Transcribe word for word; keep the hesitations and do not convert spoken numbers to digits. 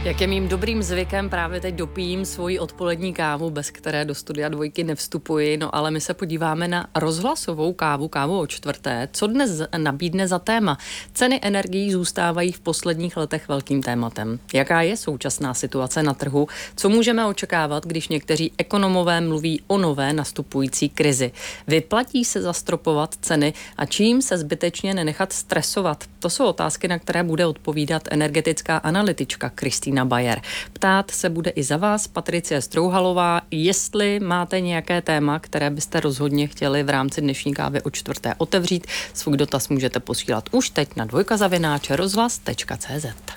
Jak je mým dobrým zvykem, právě teď dopijím svoji odpolední kávu, bez které do studia dvojky nevstupuji, no ale my se podíváme na rozhlasovou kávu, kávu o čtvrté. Co dnes nabídne za téma? Ceny energií zůstávají v posledních letech velkým tématem. Jaká je současná situace na trhu? Co můžeme očekávat, když někteří ekonomové mluví o nové nastupující krizi? Vyplatí se zastropovat ceny a čím se zbytečně nenechat stresovat? To jsou otázky, na které bude odpovídat energetická analytička Kristýna Bayer. Ptát se bude i za vás Patricie Strouhalová, jestli máte nějaké téma, které byste rozhodně chtěli v rámci dnešní kávy o čtvrté otevřít. Svůj dotaz můžete posílat už teď na dvojka zavináč rozhlas tečka cé zet.